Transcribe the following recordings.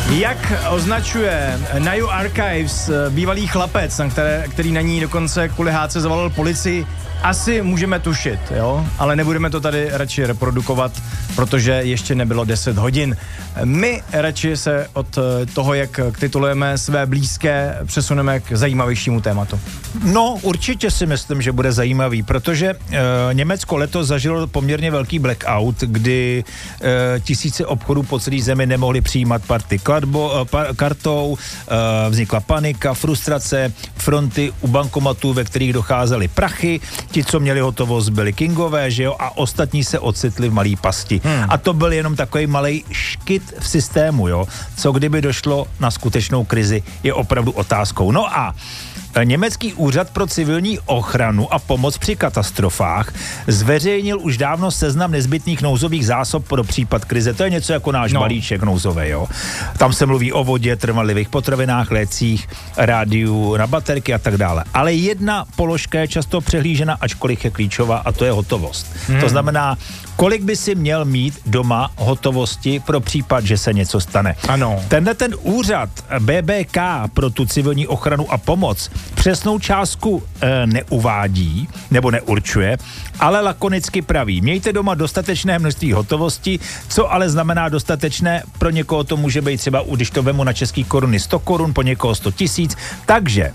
Jak označuje Nayu Archives bývalý chlapec, který na ní dokonce kvůli hádce zavolal policii, asi můžeme tušit, jo? Ale nebudeme to tady radši reprodukovat, protože ještě nebylo 10 hodin. My radši se od toho, jak titulujeme své blízké, přesuneme k zajímavějšímu tématu. No, určitě si myslím, že bude zajímavý, protože Německo letos zažilo poměrně velký blackout, kdy tisíce obchodů po celé zemi nemohli přijímat party kartou, vznikla panika, frustrace, fronty u bankomatů, ve kterých docházely prachy, ti, co měli hotovost, byli kingové, že jo, a ostatní se ocitli v malý pasti. A to byl jenom takový malej škyt v systému, jo. Co kdyby došlo na skutečnou krizi, je opravdu otázkou. No a Německý úřad pro civilní ochranu a pomoc při katastrofách zveřejnil už dávno seznam nezbytných nouzových zásob pro případ krize. To je něco jako náš balíček nouzové, jo. Tam se mluví o vodě, trvanlivých potravinách, lécích, rádiu na baterky a tak dále. Ale jedna položka je často přehlížena, ačkoliv je klíčová, a to je hotovost. To znamená, kolik by si měl mít doma hotovosti pro případ, že se něco stane. Ano. Ten úřad BBK pro tu civilní ochranu a pomoc přesnou částku neuvádí nebo neurčuje, ale lakonicky praví: mějte doma dostatečné množství hotovosti, co ale znamená dostatečné, pro někoho to může být třeba, když to vemu na český koruny, 100 korun, po někoho 100 000, takže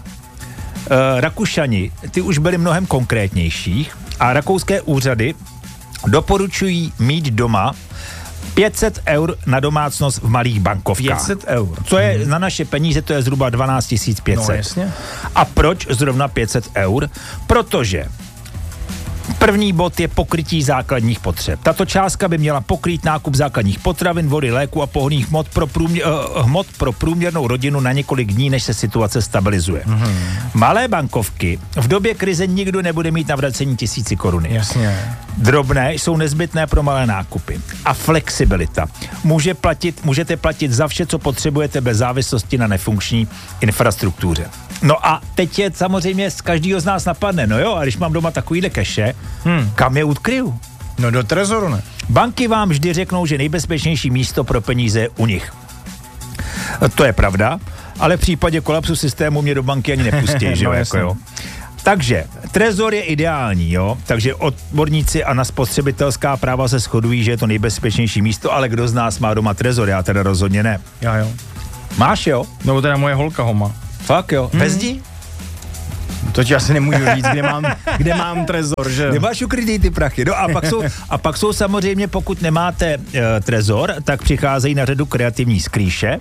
Rakušani, ty už byli mnohem konkrétnějších a rakouské úřady doporučují mít doma 500 eur na domácnost v malých bankovkách. 500 eur. Co je na naše peníze, to je zhruba 12 500. No jasně. A proč zrovna 500 eur? Protože první bod je pokrytí základních potřeb. Tato částka by měla pokrýt nákup základních potravin, vody, léku a pohonných hmot pro průměrnou rodinu na několik dní, než se situace stabilizuje. Malé bankovky v době krize nikdo nebude mít na vracení 1000 koruny. Jasně. Drobné jsou nezbytné pro malé nákupy. A flexibilita. Můžete platit za vše, co potřebujete, bez závislosti na nefunkční infrastruktuře. No a teď je samozřejmě z každého z nás napadne, no jo, a když mám doma takovýhle keše, kam je utkryju? No do trezoru, ne? Banky vám vždy řeknou, že nejbezpečnější místo pro peníze je u nich. To je pravda, ale v případě kolapsu systému mě do banky ani nepustí, že jo, no, jako jo. Takže trezor je ideální, jo, takže odborníci a na spotřebitelská práva se shodují, že je to nejbezpečnější místo, ale kdo z nás má doma trezor? Já teda rozhodně ne. Já jo. Máš, jo? No teda moje holka ho má. Fakt, jo. Ve zdi? To ti asi nemůžu říct, kde mám trezor, že? Nemáš ukrytý ty prachy. No a pak jsou samozřejmě, pokud nemáte trezor, tak přicházejí na řadu kreativní skrýše.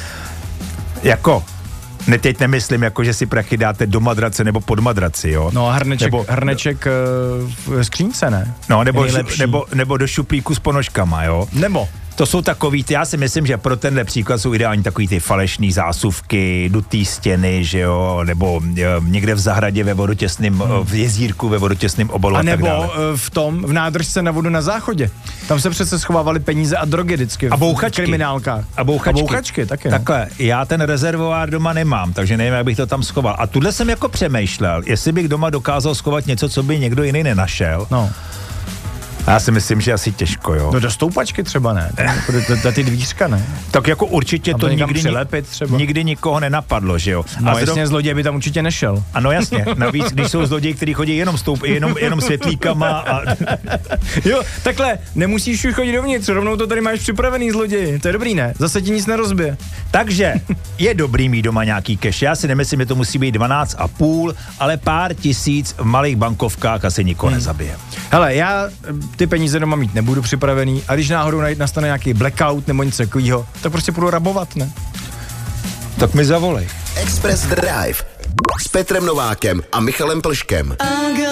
Jako, teď nemyslím, jako že si prachy dáte do madrace nebo pod madraci, jo. No hrneček v skřínce, ne? No, nebo do šuplíku s ponožkama, jo. Nebo? To jsou takový, já si myslím, že pro tenhle příklad jsou ideální takový ty falešný zásuvky, dutý stěny, že jo, nebo někde v zahradě ve vodotěsném, v jezírku ve vodotěsném obalu a tak dále. v nádržce na vodu na záchodě. Tam se přece schovávaly peníze a drogy vždycky. A bouchačky. V kriminálkách. A bouchačky taky. No. Takhle, já ten rezervoár doma nemám, takže nevím, jak bych to tam schoval. A tuhle jsem jako přemýšlel, jestli bych doma dokázal schovat něco, co by někdo jiný nenašel. No. Já si myslím, že asi těžko, jo. No do stoupačky třeba ne, ty dvířka ne. Tak jako určitě to nikdy nikoho nenapadlo, že jo. No jasně, zloděj by tam určitě nešel. Ano jasně, navíc, když jsou zloději, kteří chodí jenom světlíkama a... Jo, takhle, nemusíš už chodit dovnitř, rovnou to tady máš připravený zloději, to je dobrý, ne? Zase ti nic nerozbije. Takže je dobrý mít doma nějaký cash, já si nemyslím, že to musí být 12,5, ale pár tisíc v malých bankovkách asi nikoho nezabije. Hele, já ty peníze doma mít nebudu připravený a když náhodou nastane nějaký blackout nebo něco takového, tak prostě půjdu rabovat, ne? Tak mi zavolej. Express Drive s Petrem Novákem a Michalem Plškem.